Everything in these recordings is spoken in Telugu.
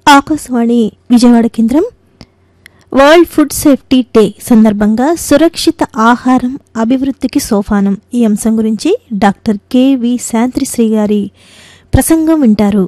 ఆకాశవాణి విజయవాడ కేంద్రం వరల్డ్ ఫుడ్ సేఫ్టీ డే సందర్భంగా సురక్షిత ఆహారం అభివృద్ధికి సోపానం ఈ అంశం గురించి డాక్టర్ కెవి శాంతిశ్రీ గారి ప్రసంగం వింటారు.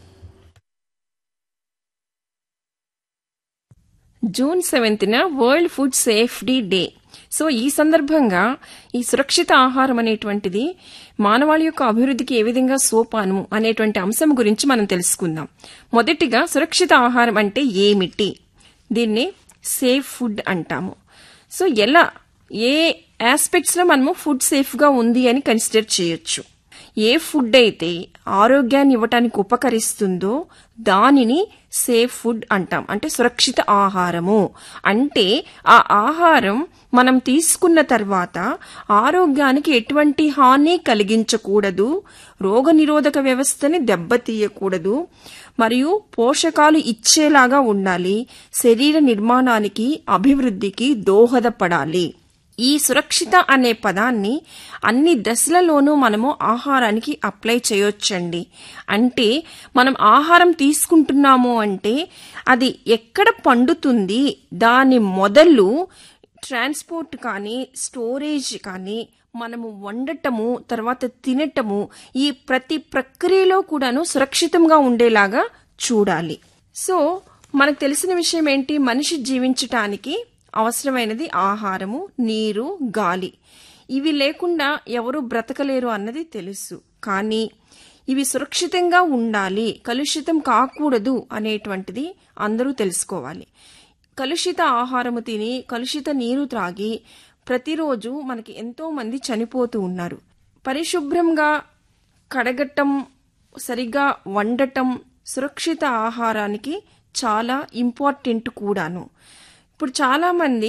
June 7న world food safety day. So ఈ సందర్భంగా ఈ సురక్షిత ఆహారం అనేటువంటిది మానవాళి యొక్క అభివృద్ధికి ఏ విధంగా సోపానం అనేటువంటి అంశం గురించి మనం తెలుసుకుందాం. మొదటిగా సురక్షిత ఆహారం అంటే ఏమిటి? దీన్ని సేఫ్ ఫుడ్ అంటాము. సో ఎలా ఏ ఆస్పెక్ట్స్ లో మనము ఫుడ్ సేఫ్ గా ఉంది అని కన్సిడర్ చేయొచ్చు. ఏ ఫుడ్ అయితే ఆరోగ్యాన్ని ఇవ్వటానికి ఉపకరిస్తుందో దానిని సేఫ్ ఫుడ్ అంటాం. అంటే సురక్షిత ఆహారము అంటే ఆ ఆహారం మనం తీసుకున్న తర్వాత ఆరోగ్యానికి ఎటువంటి హాని కలిగించకూడదు, రోగనిరోధక వ్యవస్థని దెబ్బతీయకూడదు, మరియు పోషకాలు ఇచ్చేలాగా ఉండాలి, శరీర నిర్మాణానికి అభివృద్ధికి దోహదపడాలి. ఈ సురక్షిత అనే పదాన్ని అన్ని దశలలోనూ మనము ఆహారానికి అప్లై చేయొచ్చండి. అంటే మనం ఆహారం తీసుకుంటున్నాము అంటే అది ఎక్కడ పండుతుంది, దాని మొదలు ట్రాన్స్పోర్ట్ కానీ స్టోరేజ్ కానీ మనము వండటము తర్వాత తినటము ఈ ప్రతి ప్రక్రియలో కూడాను సురక్షితంగా ఉండేలాగా చూడాలి. సో మనకు తెలిసిన విషయం ఏంటి? మనిషి జీవించటానికి అవసరమైనది ఆహారము, నీరు, గాలి. ఇవి లేకుండా ఎవరు బ్రతకలేరు అన్నది తెలుసు. కానీ ఇవి సురక్షితంగా ఉండాలి, కలుషితం కాకూడదు అనేటువంటిది అందరూ తెలుసుకోవాలి. కలుషిత ఆహారము తిని కలుషిత నీరు త్రాగి ప్రతిరోజు మనకి ఎంతో మంది చనిపోతూ ఉన్నారు. పరిశుభ్రంగా కడగటం, సరిగా వండటం సురక్షిత ఆహారానికి చాలా ఇంపార్టెంట్ కూడాను. ఇప్పుడు చాలా మంది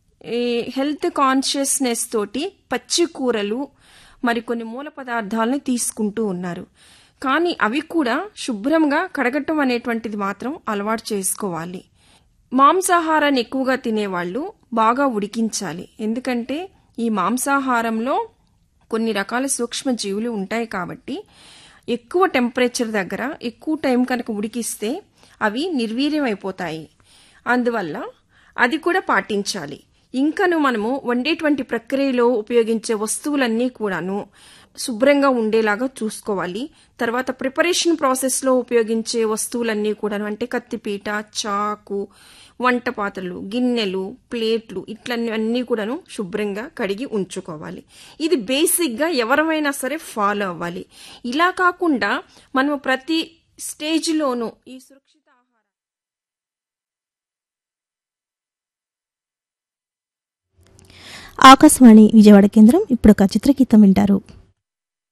హెల్త్ కాన్షియస్నెస్ తోటి పచ్చి కూరలు మరికొన్ని మూల పదార్థాలని తీసుకుంటూ ఉన్నారు. కానీ అవి కూడా శుభ్రంగా కడగటం అనేటువంటిది మాత్రం అలవాటు చేసుకోవాలి. మాంసాహారాన్ని ఎక్కువగా తినేవాళ్ళు బాగా ఉడికించాలి. ఎందుకంటే ఈ మాంసాహారంలో కొన్ని రకాల సూక్ష్మ జీవులు ఉంటాయి కాబట్టి ఎక్కువ టెంపరేచర్ దగ్గర ఎక్కువ టైం కనుక ఉడికిస్తే అవి నిర్వీర్యం అయిపోతాయి. అందువల్ల అది కూడా పాటించాలి. ఇంకను మనము వండేటువంటి ప్రక్రియలో ఉపయోగించే వస్తువులన్నీ కూడాను శుభ్రంగా ఉండేలాగా చూసుకోవాలి. తర్వాత ప్రిపరేషన్ ప్రాసెస్లో ఉపయోగించే వస్తువులన్నీ కూడాను అంటే కత్తిపీట, చాకు, వంట పాత్రలు, గిన్నెలు, ప్లేట్లు ఇట్లన్నీ కూడాను శుభ్రంగా కడిగి ఉంచుకోవాలి. ఇది బేసిక్గా ఎవరైనా సరే ఫాలో అవ్వాలి. ఇలా కాకుండా మనము ప్రతి స్టేజ్లోనూ ఈ సురక్షిత ఆకాశవాణి విజయవాడ కేంద్రం ఇప్పుడు ఒక చిత్రగీతం వింటారు.